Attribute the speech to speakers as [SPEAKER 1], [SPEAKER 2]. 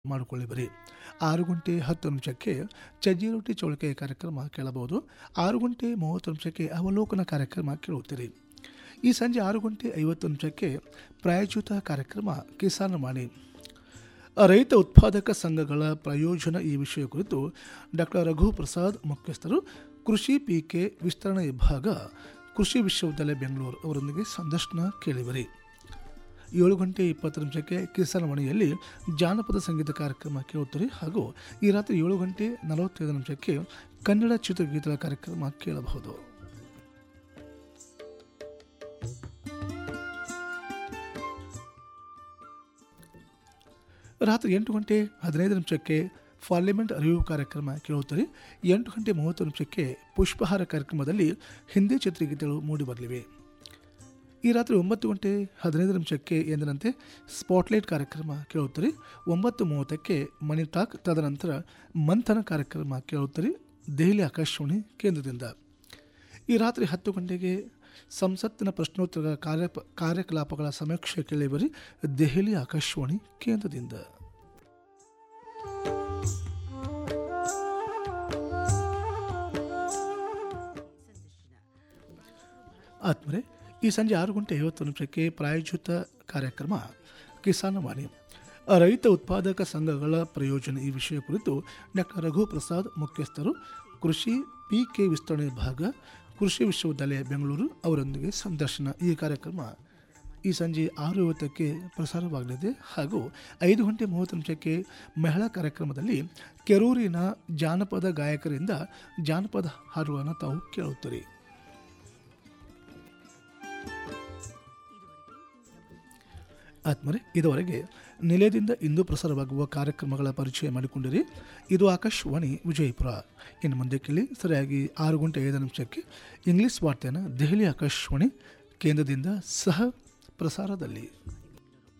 [SPEAKER 1] ಮಾಡಿಕೊಳ್ಳಿಬರಿ. 6:10 ಚಜ್ಜಿ ರೊಟ್ಟಿ ಚೌಳಿಕಾಯಿ ಕಾರ್ಯಕ್ರಮ ಕೇಳಬಹುದು. 6:30 ಅವಲೋಕನ ಕಾರ್ಯಕ್ರಮ ಕೇಳುತ್ತೀರಿ. ಈ ಸಂಜೆ 6:50 ಪ್ರಾಯೋಜಿತ ಕಾರ್ಯಕ್ರಮ ಕಿಸಾನ್ ವಾಣಿ. ರೈತ ಉತ್ಪಾದಕ ಸಂಘಗಳ ಪ್ರಯೋಜನ ಈ ವಿಷಯ ಕುರಿತು ಡಾಕ್ಟರ್ ರಘು ಪ್ರಸಾದ್, ಮುಖ್ಯಸ್ಥರು, ಕೃಷಿ ಪಿಕೆ ವಿಸ್ತರಣಾ ವಿಭಾಗ, ಕೃಷಿ ವಿಶ್ವವಿದ್ಯಾಲಯ ಬೆಂಗಳೂರು ಅವರೊಂದಿಗೆ ಸಂದರ್ಶನ ಕೇಳಿಬರಿ. 7:20 ಕಿಸಾನ್ ವಾಣಿಯಲ್ಲಿ ಜಾನಪದ ಸಂಗೀತ ಕಾರ್ಯಕ್ರಮ ಕೇಳುತ್ತಾರೆ ಹಾಗೂ ಈ ರಾತ್ರಿ 7:45 ಕನ್ನಡ ಚಿತ್ರಗೀತೆಗಳ ಕಾರ್ಯಕ್ರಮ ಕೇಳಬಹುದು. ರಾತ್ರಿ 8:15 ಪಾರ್ಲಿಮೆಂಟ್ ರಿವ್ಯೂ ಕಾರ್ಯಕ್ರಮ ಕೇಳುತ್ತಾರೆ. 8:30 ಪುಷ್ಪಹಾರ ಕಾರ್ಯಕ್ರಮದಲ್ಲಿ ಹಿಂದಿ ಚಿತ್ರಗೀತೆಗಳು ಮೂಡಿಬರಲಿವೆ. ಈ ರಾತ್ರಿ 9:15 ಎಂದಿನಂತೆ ಸ್ಪಾಟ್ಲೈಟ್ ಕಾರ್ಯಕ್ರಮ ಕೇಳುತ್ತಾರೆ. 9:30 ಮನಿ ಟಾಕ್, ತದನಂತರ ಮಂಥನ ಕಾರ್ಯಕ್ರಮ ಕೇಳುತ್ತಾರೆ ದೆಹಲಿ ಆಕಾಶವಾಣಿ ಕೇಂದ್ರದಿಂದ. ಈ ರಾತ್ರಿ 10 ಗಂಟೆಗೆ ಸಂಸತ್ತಿನ ಪ್ರಶ್ನೋತ್ತರ ಕಾರ್ಯಕಲಾಪಗಳ ಸಮೀಕ್ಷೆ ಕೇಳಿಬರಿ ದೆಹಲಿ ಆಕಾಶವಾಣಿ ಕೇಂದ್ರದಿಂದ. ಆತ್ಮರೆ, ಈ ಸಂಜೆ 6:50 ಪ್ರಾಯೋಜಿತ ಕಾರ್ಯಕ್ರಮ ಕಿಸಾನ್ ವಾಣಿ. ರೈತ ಉತ್ಪಾದಕ ಸಂಘಗಳ ಪ್ರಯೋಜನ ಈ ವಿಷಯ ಕುರಿತು ಡಾಕ್ಟರ್ ರಘು ಪ್ರಸಾದ್, ಮುಖ್ಯಸ್ಥರು, ಕೃಷಿ ಪಿಕೆ ವಿಸ್ತರಣಾ ವಿಭಾಗ, ಕೃಷಿ ವಿಶ್ವವಿದ್ಯಾಲಯ ಬೆಂಗಳೂರು ಅವರೊಂದಿಗೆ ಸಂದರ್ಶನ. ಈ ಕಾರ್ಯಕ್ರಮ ಈ ಸಂಜೆ 6:50 ಪ್ರಸಾರವಾಗಲಿದೆ ಹಾಗೂ 5:30 ಮಹಿಳಾ ಕಾರ್ಯಕ್ರಮದಲ್ಲಿ ಕೆರೂರಿನ ಜಾನಪದ ಗಾಯಕರಿಂದ ಜಾನಪದ ಹಾಡುಗಳನ್ನು ತಾವು ಕೇಳುತ್ತೀರಿ. ಆತ್ಮರೆ, ಇದುವರೆಗೆ ನಿಲಯದಿಂದ ಇಂದು ಪ್ರಸಾರವಾಗುವ ಕಾರ್ಯಕ್ರಮಗಳ ಪರಿಚಯ ಮಾಡಿಕೊಂಡಿರಿ. ಇದು ಆಕಾಶವಾಣಿ ವಿಜಯಪುರ. ಇನ್ನು ಮುಂದೆ ಕೇಳಿ ಸರಿಯಾಗಿ 6:05 ಇಂಗ್ಲಿಷ್ ವಾರ್ತೆಯನ್ನು ದೆಹಲಿ ಆಕಾಶವಾಣಿ ಕೇಂದ್ರದಿಂದ ಸಹ ಪ್ರಸಾರದಲ್ಲಿ.